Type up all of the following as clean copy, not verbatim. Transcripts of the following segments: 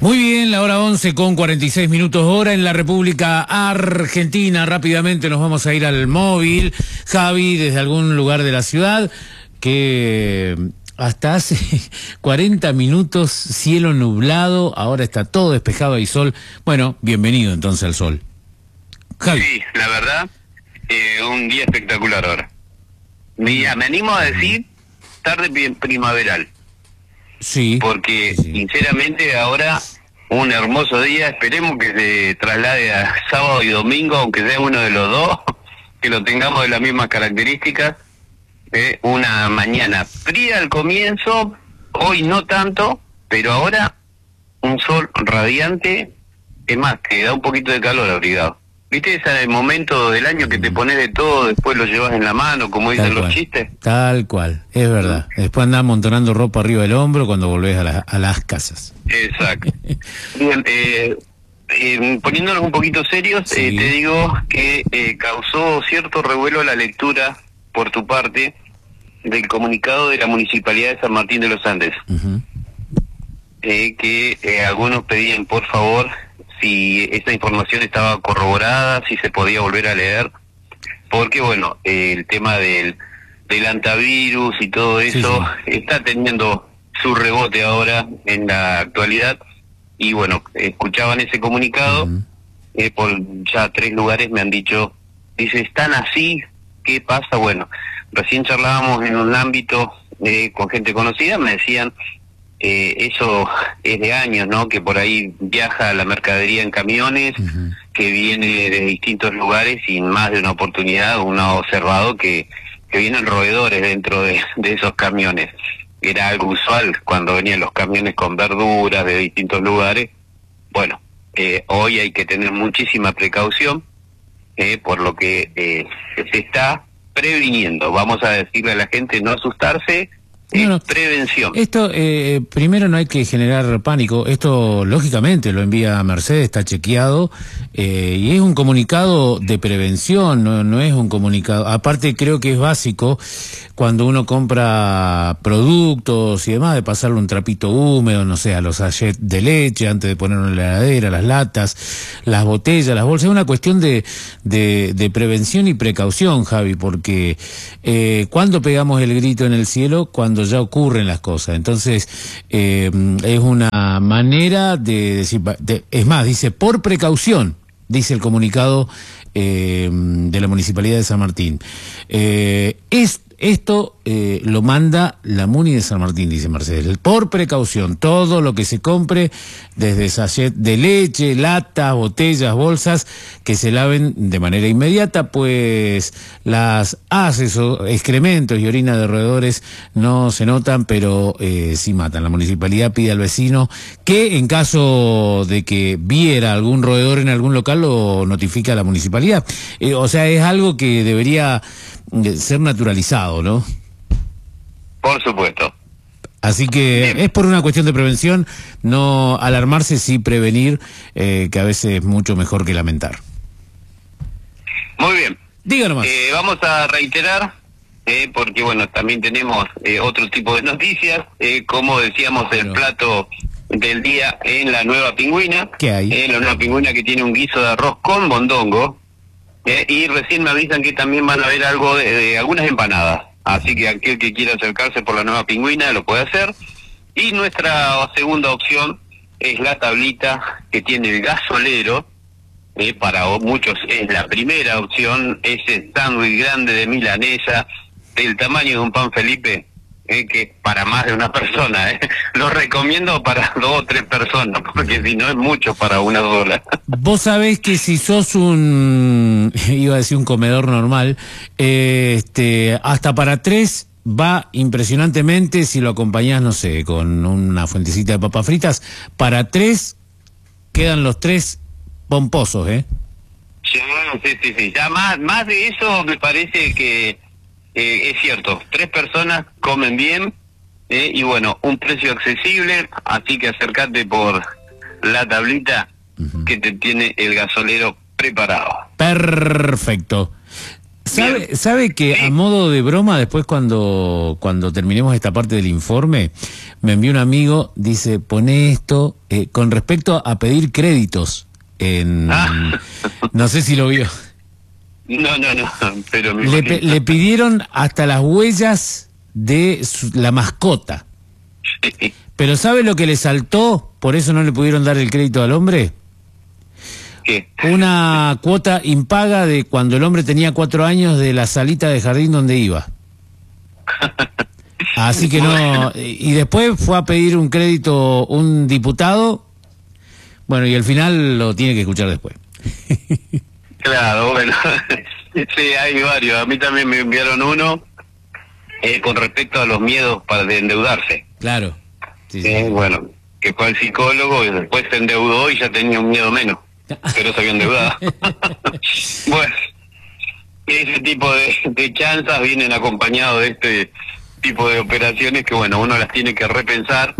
Muy bien, la hora 11 con 46 minutos hora en la República Argentina. Rápidamente nos vamos a ir al móvil. Javi, desde algún lugar de la ciudad, que hasta hace 40 minutos cielo nublado, ahora está todo despejado y sol. Bueno, bienvenido entonces al sol. Javi. Sí, la verdad, un día espectacular ahora. Me animo a decir tarde primaveral. Sí. Porque sí. Sinceramente ahora un hermoso día, esperemos que se traslade a sábado y domingo, aunque sea uno de los dos, que lo tengamos de las mismas características. Una mañana fría al comienzo, hoy no tanto, pero ahora un sol radiante, es más, te da un poquito de calor abrigado. ¿Viste ese momento del año que te pones de todo, después lo llevas en la mano, como dicen los chistes? Tal cual, es verdad. Después andás amontonando ropa arriba del hombro cuando volvés a las casas. Exacto. Bien, poniéndonos un poquito serios, sí. Te digo que causó cierto revuelo la lectura por tu parte del comunicado de la Municipalidad de San Martín de los Andes, que algunos pedían, por favor, si esta información estaba corroborada, si se podía volver a leer, porque bueno, el tema del antivirus y todo eso está teniendo su rebote ahora en la actualidad, y bueno, escuchaban ese comunicado, por ya 3 lugares me han dicho, dice, ¿están así? ¿Qué pasa? Bueno, recién charlábamos en un ámbito con gente conocida, me decían, eso es de años, ¿no? Que por ahí viaja la mercadería en camiones, que viene de distintos lugares, y en más de una oportunidad uno ha observado que vienen roedores dentro de esos camiones. Era algo usual cuando venían los camiones con verduras de distintos lugares. Bueno, hoy hay que tener muchísima precaución, por lo que se está previniendo. Vamos a decirle a la gente no asustarse. Prevención. Esto, primero no hay que generar pánico. Esto, lógicamente, lo envía Mercedes, está chequeado, y es un comunicado de prevención, no es un comunicado. Aparte, creo que es básico, cuando uno compra productos y demás, de pasarle un trapito húmedo, no sé, a los sachets de leche, antes de ponerlo en la heladera, las latas, las botellas, las bolsas. Es una cuestión de prevención y precaución, Javi, porque cuando pegamos el grito en el cielo, cuando ya ocurren las cosas. Entonces, es una manera de decir, es más, dice, por precaución, dice el comunicado de la Municipalidad de San Martín. Esto lo manda la Muni de San Martín, dice Mercedes. Por precaución, todo lo que se compre, desde sachet de leche, latas, botellas, bolsas, que se laven de manera inmediata, pues las heces o excrementos y orina de roedores no se notan, pero sí matan. La municipalidad pide al vecino que, en caso de que viera algún roedor en algún local, lo notifique a la municipalidad. O sea, es algo que debería ser naturalizado, ¿no? Por supuesto. Así que es por una cuestión de prevención, no alarmarse, sí prevenir, que a veces es mucho mejor que lamentar. Muy bien. Díganos más. Vamos a reiterar, porque bueno, también tenemos otro tipo de noticias, como decíamos, el plato del día en la Nueva Pingüina. ¿Qué hay? La Nueva Pingüina, que tiene un guiso de arroz con mondongo. Y recién me avisan que también van a haber algo de algunas empanadas. Así que aquel que quiera acercarse por la Nueva Pingüina lo puede hacer. Y nuestra segunda opción es la tablita, que tiene el gasolero. Para muchos es la primera opción, ese sándwich grande de milanesa, del tamaño de un pan Felipe, que para más de una persona. Lo recomiendo para 2 o 3 personas, porque si no es mucho para una sola. Vos sabés que si sos iba a decir un comedor normal, hasta para 3 va impresionantemente. Si lo acompañás, no sé, con una fuentecita de papas fritas, para 3 quedan los 3 pomposos, Sí. Ya más de eso me parece que es cierto. 3 personas comen bien, y bueno, un precio accesible, así que acércate por la tablita que te tiene el gasolero preparado. Perfecto. ¿Sabe que a modo de broma, después cuando terminemos esta parte del informe, me envió un amigo, dice, pone esto con respecto a pedir créditos en... No sé si lo vio. No, pero le pidieron hasta las huellas de la mascota. Sí. Pero ¿sabe lo que le saltó? Por eso no le pudieron dar el crédito al hombre. ¿Qué? Una cuota impaga de cuando el hombre tenía 4 años de la salita de jardín donde iba. Así que no... Y después fue a pedir un crédito un diputado. Bueno, y al final lo tiene que escuchar después. Claro, bueno. Sí, hay varios. A mí también me enviaron uno con respecto a los miedos de endeudarse. Claro. Sí. Bueno, que fue al psicólogo y después se endeudó y ya tenía un miedo menos. Pero se había endeudado. Bueno, ese tipo de chanzas vienen acompañados de este tipo de operaciones que, bueno, uno las tiene que repensar.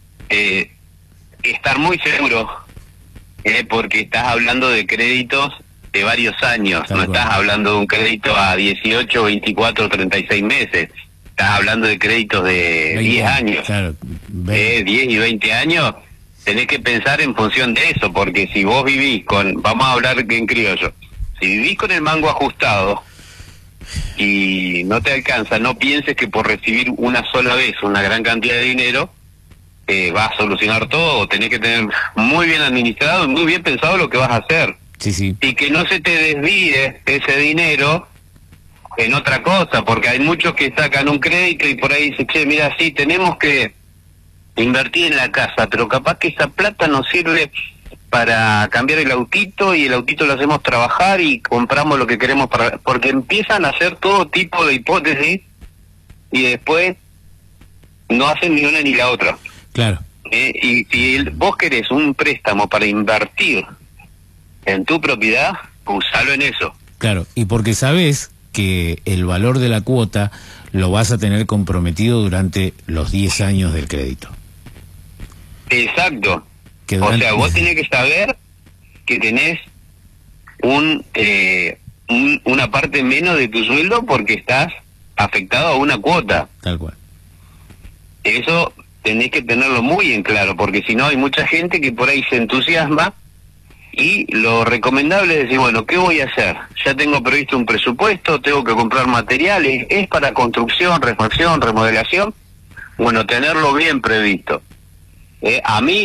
Estar muy seguro, porque estás hablando de créditos de varios años. No estás hablando de un crédito a 18, 24, 36 meses. Estás hablando de créditos de 10 años. Claro, 10 y 20 años. Tenés que pensar en función de eso, porque si vos vivís con, vamos a hablar en criollo, si vivís con el mango ajustado y no te alcanza, no pienses que por recibir una sola vez una gran cantidad de dinero va a solucionar todo. Tenés que tener muy bien administrado y muy bien pensado lo que vas a hacer. Sí. Y que no se te desvíe ese dinero en otra cosa, porque hay muchos que sacan un crédito y por ahí dicen, che, mira, sí, tenemos que invertir en la casa, pero capaz que esa plata nos sirve para cambiar el autito y el autito lo hacemos trabajar y compramos lo que queremos porque empiezan a hacer todo tipo de hipótesis y después no hacen ni una ni la otra. Claro. Y si vos querés un préstamo para invertir en tu propiedad, usalo en eso. Claro, y porque sabés que el valor de la cuota lo vas a tener comprometido durante los 10 años del crédito. Exacto. O sea, vos tenés que saber que tenés una parte menos de tu sueldo porque estás afectado a una cuota. Tal cual. Eso tenés que tenerlo muy en claro, porque si no hay mucha gente que por ahí se entusiasma y lo recomendable es decir, bueno, ¿qué voy a hacer? Ya tengo previsto un presupuesto, tengo que comprar materiales, es para construcción, refacción, remodelación. Bueno, tenerlo bien previsto. A mí